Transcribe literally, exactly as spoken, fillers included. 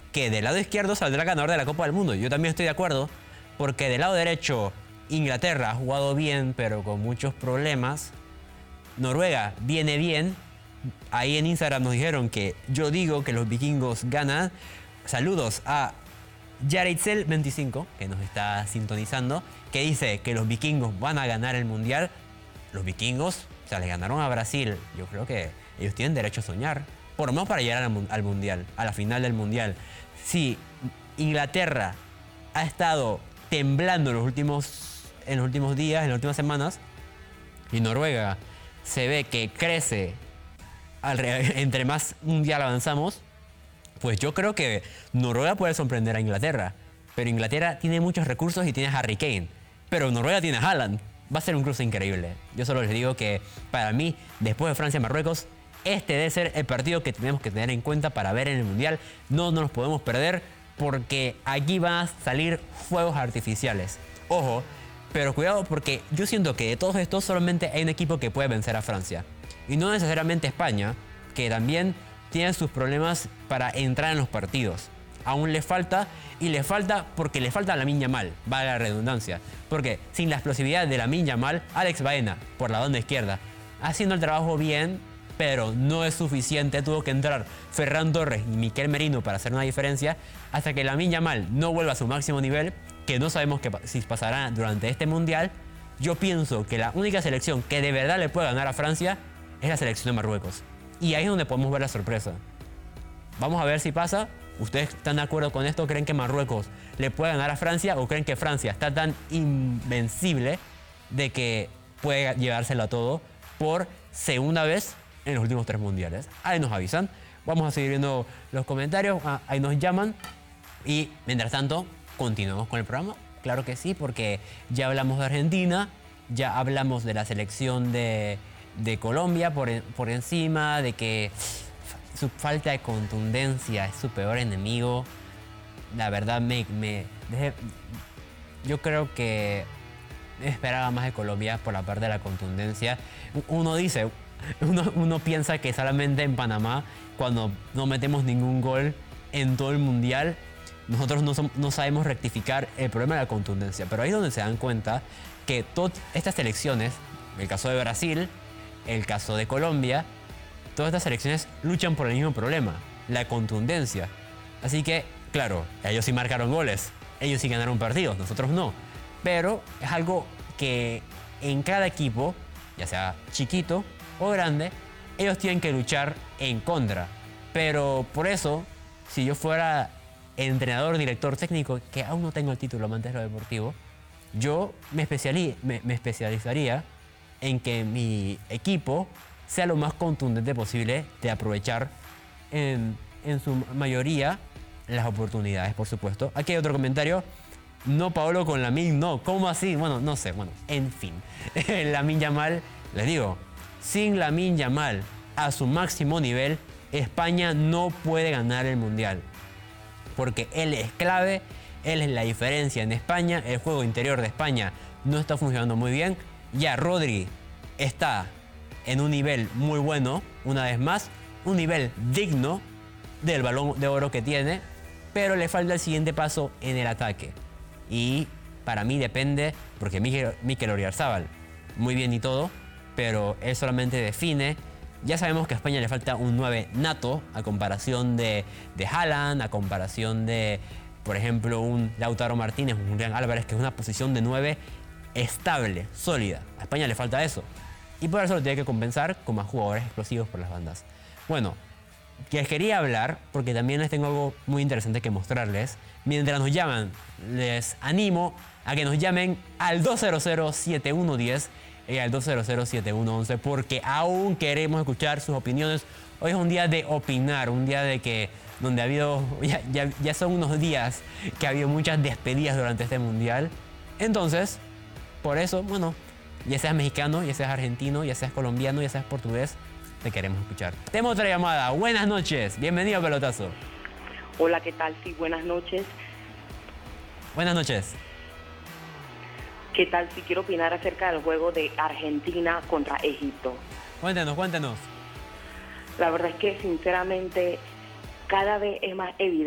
que del lado izquierdo saldrá ganador de la Copa del Mundo. Yo también estoy de acuerdo, porque del lado derecho Inglaterra ha jugado bien, pero con muchos problemas. Noruega viene bien. Ahí en Instagram nos dijeron que yo digo que los vikingos ganan. Saludos a Yaritzel veinticinco, que nos está sintonizando, que dice que los vikingos van a ganar el Mundial. Los vikingos, o sea, le ganaron a Brasil. Yo creo que ellos tienen derecho a soñar, por lo menos para llegar al, al Mundial, a la final del Mundial. Si Inglaterra ha estado temblando en los últimos, en los últimos días, en las últimas semanas, y Noruega se ve que crece al, entre más Mundial avanzamos, pues yo creo que Noruega puede sorprender a Inglaterra. Pero Inglaterra tiene muchos recursos y tiene a Harry Kane. Pero Noruega tiene a Haaland. Va a ser un cruce increíble. Yo solo les digo que para mí, después de Francia y Marruecos, este debe ser el partido que tenemos que tener en cuenta para ver en el Mundial. No nos podemos perder porque aquí van a salir fuegos artificiales. Ojo, pero cuidado porque yo siento que de todos estos solamente hay un equipo que puede vencer a Francia. Y no necesariamente España, que también tiene sus problemas para entrar en los partidos. Aún le falta, y le falta porque le falta a Lamine Yamal, vale la redundancia. Porque sin la explosividad de Lamine Yamal, Alex Baena, por la banda izquierda, haciendo el trabajo bien, pero no es suficiente. Tuvo que entrar Ferran Torres y Miquel Merino para hacer una diferencia, hasta que Lamine Yamal no vuelva a su máximo nivel, que no sabemos que, si pasará durante este Mundial. Yo pienso que la única selección que de verdad le puede ganar a Francia es la selección de Marruecos. Y ahí es donde podemos ver la sorpresa. Vamos a ver si pasa. ¿Ustedes están de acuerdo con esto? ¿Creen que Marruecos le puede ganar a Francia o creen que Francia está tan invencible de que puede llevárselo a todo por segunda vez en los últimos tres mundiales? Ahí nos avisan. Vamos a seguir viendo los comentarios. Ah, ahí nos llaman. Y mientras tanto, continuamos con el programa. Claro que sí, porque ya hablamos de Argentina, ya hablamos de la selección de, de Colombia por, por encima, de que su falta de contundencia es su peor enemigo. La verdad, me, me dejé, yo creo que esperaba más de Colombia por la parte de la contundencia. Uno dice, uno, uno piensa que solamente en Panamá, cuando no metemos ningún gol en todo el mundial, nosotros no, som, no sabemos rectificar el problema de la contundencia. Pero ahí es donde se dan cuenta que todas estas selecciones, el caso de Brasil, el caso de Colombia, todas estas selecciones luchan por el mismo problema, la contundencia. Así que, claro, ellos sí marcaron goles, ellos sí ganaron partidos, nosotros no. Pero es algo que en cada equipo, ya sea chiquito o grande, ellos tienen que luchar en contra. Pero por eso, si yo fuera entrenador, director técnico, que aún no tengo el título amante de lo deportivo, yo me, especiali me, me especializaría en que mi equipo sea lo más contundente posible de aprovechar en, en su mayoría las oportunidades, por supuesto. Aquí hay otro comentario. No, Paolo con Lamine, no. ¿Cómo así? Bueno, no sé. Bueno, en fin. Lamine Yamal, les digo, sin Lamine Yamal a su máximo nivel, España no puede ganar el Mundial. Porque él es clave, él es la diferencia en España. El juego interior de España no está funcionando muy bien. Ya Rodri está en un nivel muy bueno, una vez más, un nivel digno del Balón de Oro que tiene, pero le falta el siguiente paso en el ataque. Y para mí depende, porque Mikel, Mikel Oyarzabal, muy bien y todo, pero él solamente define. Ya sabemos que a España le falta un nueve nato, a comparación de, de Haaland, a comparación de, por ejemplo, un Lautaro Martínez, un Julián Álvarez, que es una posición de nueve estable, sólida. A España le falta eso. Y por eso lo tiene que compensar con más jugadores explosivos por las bandas. Bueno, les quería hablar, porque también les tengo algo muy interesante que mostrarles. Mientras nos llaman, les animo a que nos llamen al dos cero cero, siete uno uno cero y al dos cero cero, siete uno uno uno, porque aún queremos escuchar sus opiniones. Hoy es un día de opinar, un día de que, donde ha habido, ya, ya, ya son unos días que ha habido muchas despedidas durante este mundial. Entonces, por eso, bueno, ya seas mexicano, ya seas argentino, ya seas colombiano, ya seas portugués, te queremos escuchar. Tenemos otra llamada. Buenas noches. Bienvenido a Pelotazo. Hola, ¿qué tal? Sí, buenas noches. Buenas noches. ¿Qué tal si quiero opinar acerca del juego de Argentina contra Egipto? Cuéntenos, cuéntenos. La verdad es que, sinceramente, cada vez es más evidente